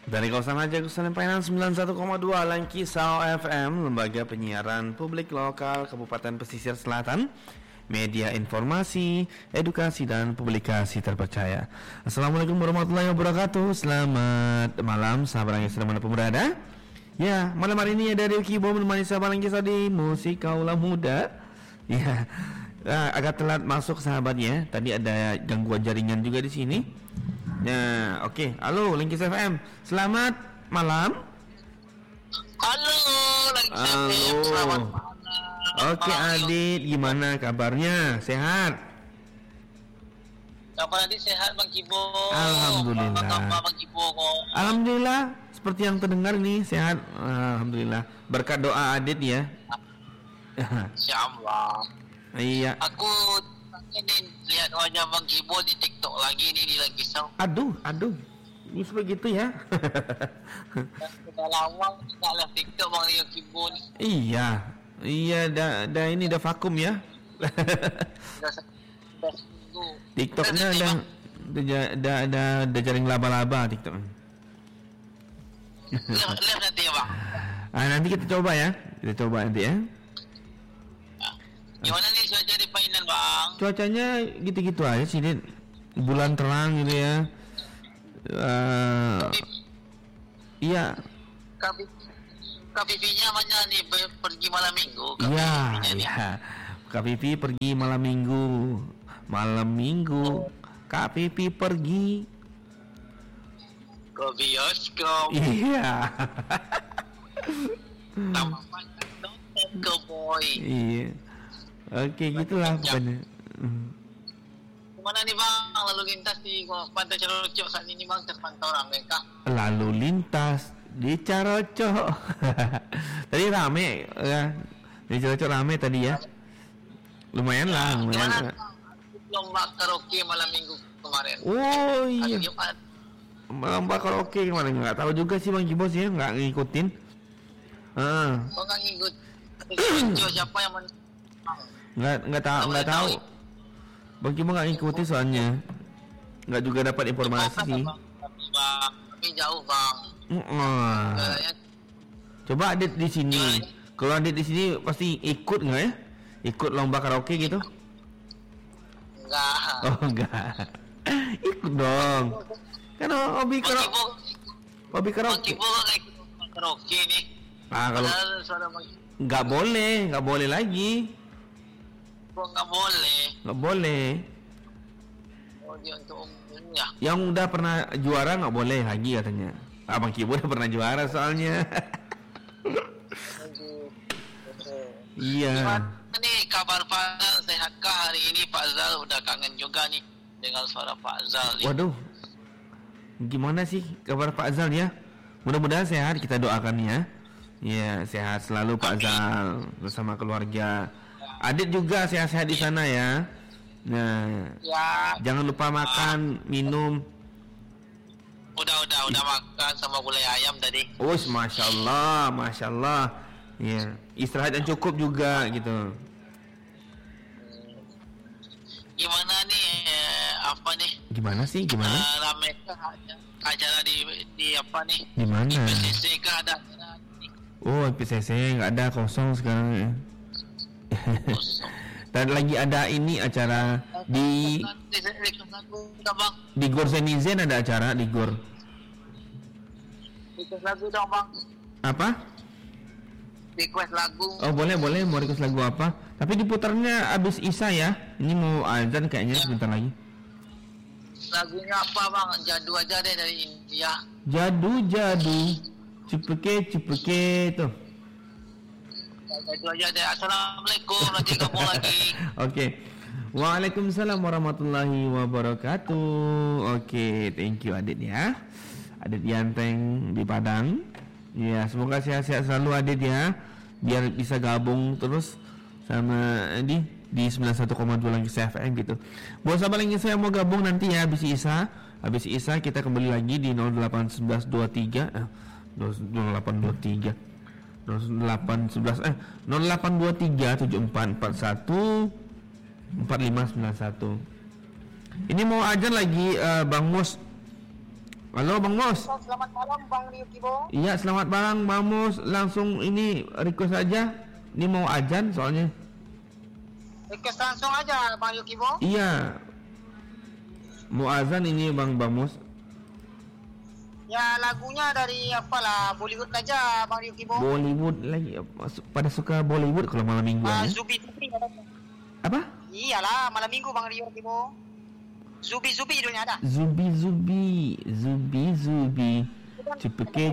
Dari kawasan Raja Kusampaian 91,2 Langkisau FM, lembaga penyiaran publik lokal Kabupaten Pesisir Selatan, media informasi, edukasi dan publikasi terpercaya. Assalamualaikum warahmatullahi wabarakatuh. Selamat malam sahabat Langkisau dimanapun berada. Ya, malam hari ini ada Rio Kibo menemani sahabat Langkisau di Musik Kaula Muda. Ya, agak telat masuk sahabatnya. Tadi ada gangguan jaringan juga di sini. Ya, oke. Halo, Langkisau FM. Selamat malam. Halo, Langkisau FM. Selamat malam. Oke, Adit, gimana kabarnya? Sehat? Kabar Adit sehat, Bang Kibo. Alhamdulillah. Apa kabar Bang Kibo kok? Alhamdulillah, seperti yang terdengar nih, sehat. Alhamdulillah. Berkat doa Adit ya. Insyaallah. Iya. Aku ini lihat wajah Bang Kibo di TikTok lagi nih di Langkisau. Aduh. Ini begitu ya. Sudah lama tidak lihat TikTok Bang Rio Kibo nih. Iya, dah ini dah vakum ya. Sudah seminggu. TikToknya ada jaring laba-laba TikTok. Lihat nanti ya Bang. Nanti kita coba ya. Nanti ya. Gimana nih cuaca di Painan Bang? Cuacanya gitu-gitu aja sih, Dit. Bulan terang gitu ya. Iya. KPP-nya mana nih pergi malam minggu? Iya. KPP pergi malam minggu. KPP pergi ke bioskop. Iya. Nama pantai nonton ke boy. Iya. Oke, gitulah pokoknya. Gimana nih Bang, lalu lintas di Pantai Carocok saat ini Bang, terpantau ramai kah? Lalu lintas di Carocok. Tadi rame ya. Di Carocok rame tadi ya. Lumayan lah. Lomba karaoke malam minggu kemarin. Oh iya. Lomba karaoke kemarin nggak tahu juga sih Bang Kibos ya, nggak ngikutin. Kok nggak ngikut? Siapa yang Nggak tahu. Bang Kibos nggak ngikutin soalnya. Nggak juga dapat informasi sih. Tapi jauh Bang. Coba Adit di sini. Kalau Adit di sini pasti ikut nggak ya? Ikut lomba karaoke gitu? Enggak. Oh enggak. Ikut dong. Kan hobi karaoke. Bang Kibo nggak ikut lomba karaoke nih. Kalau nggak boleh lagi. Kok nggak boleh? Nggak boleh. Oh dia untuk umumnya. Yang udah pernah juara nggak boleh lagi katanya. Abang Kibo udah pernah juara soalnya. Iya. Gimana nih kabar Pak Zal, sehatkah hari ini Pak Zal? Udah kangen juga nih dengan suara Pak Zal nih. Waduh. Gimana sih kabar Pak Zal ya? Mudah-mudahan sehat, kita doakan ya. Iya, sehat selalu Pak Zal bersama keluarga. Adit juga sehat-sehat di sana ya. Nah, ya. Jangan lupa makan, minum. Udah makan sama gulai ayam tadi. Oh, masya Allah. Ya, istirahat yang cukup juga gitu. Gimana nih? Apa nih? Gimana sih? Gimana? Rame acara di apa nih? Di mana? Di PCC kah ada acara nih? Oh, PCC nggak ada, kosong sekarang ya. Dan lagi ada ini acara di Gor Zenizen, ada acara di Gor. Request lagu dong Bang. Apa? Request lagu. Oh boleh, mau request lagu apa? Tapi diputarnya abis Isya ya. Ini mau azan kayaknya sebentar lagi. Lagunya apa Bang? Jadu aja deh dari India. Jadu Cupeke tuh. Jadu aja deh. Assalamualaikum, nanti gabung lagi. Oke. Waalaikumsalam warahmatullahi wabarakatuh. Oke, thank you Adit ya. Adit Yanteng di Padang. Ya, semoga sehat-sehat selalu Adit ya. Biar bisa gabung terus sama di 91,2 Langkisau FM gitu. Buat sahabat Langkisau yang mau gabung nanti ya habis Isya kita kembali lagi di 0823 0823 7591. Ini mau ajan lagi Bang Mus. Halo Bang Mus. Selamat malam Bang Rio Kibo. Iya, selamat malam Bang Mus. Langsung ini request aja. Ini mau azan soalnya. Request langsung aja Bang Rio Kibo. Iya. Mau azan ini Bang Mus. Ya lagunya dari apalah Bollywood aja Bang Rio Kibo. Bollywood lagi. Pada suka Bollywood kalau malam minggu. Zubi. Apa? Iyalah malam minggu Bang Rio Kibo. Zubi judulnya ada. Zubi. Cepeke.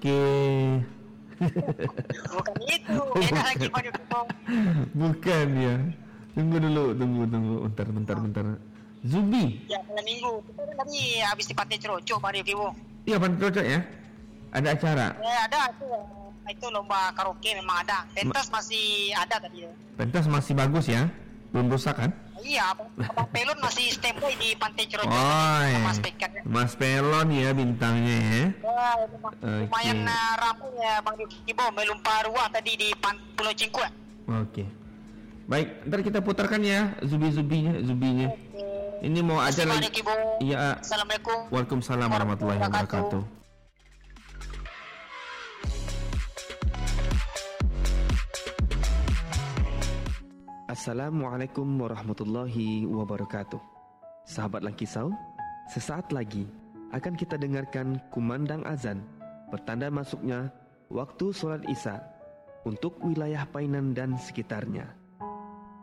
Bukan itu. Beda lagi Bang Rio Kibo. Bukan ya. Tunggu dulu. Bentar. Zubi. Ya malam minggu. Kita kan tadi habis di Pantai Cerocok Bang Rio Kibo. Iya, Pantai Cerocok ya. Ada acara. Ada tuh. Itu lomba karaoke memang ada. Pentas masih ada tadi. Pentas masih bagus ya. Belum rusak kan? Iya, Bang Pelon masih standby di Pantai Cerocok. Mas Pekan. Mas Pelon ya bintangnya ya. Lumayan ramai ya Bang Kibo, melumpah ruah tadi di Pulau Cingkua. Oke. Baik, ntar kita putarkan ya zubinya. Ini mau aja lagi. Iya. Assalamualaikum. Waalaikumsalam warahmatullahi wabarakatuh. Assalamualaikum warahmatullahi wabarakatuh. Sahabat Langkisau, sesaat lagi akan kita dengarkan kumandang azan bertanda masuknya waktu sholat Isya untuk wilayah Painan dan sekitarnya.